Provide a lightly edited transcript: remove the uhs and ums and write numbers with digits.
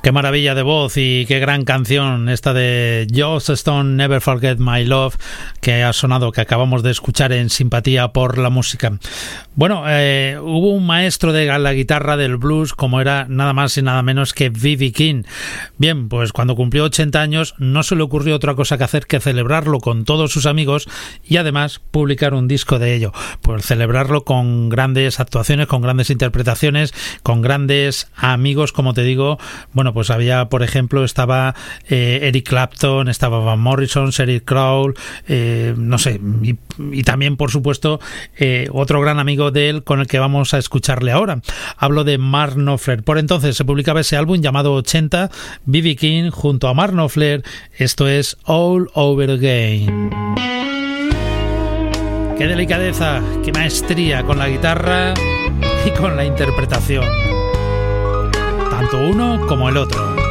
Qué maravilla de voz y qué gran canción esta de Joss Stone, Never Forget My Love, que ha sonado, que acabamos de escuchar en Simpatía por la Música. Bueno, hubo un maestro de la guitarra del blues como era nada más y nada menos que B.B. King. Bien, pues cuando cumplió 80 años no se le ocurrió otra cosa que hacer que celebrarlo con todos sus amigos y además publicar un disco de ello. Pues celebrarlo con grandes actuaciones, con grandes interpretaciones, con grandes amigos, como te digo. Bueno, pues había, por ejemplo, estaba Eric Clapton, estaba Van Morrison, Sheryl Crow, no sé, y también, por supuesto, otro gran amigo de él con el que vamos a escucharle ahora. Hablo de Mark Knopfler. Por entonces se publicaba ese álbum llamado 80, B.B. King junto a Mark Knopfler. Esto es All Over Again. Qué delicadeza, qué maestría con la guitarra y con la interpretación. Tanto uno como el otro.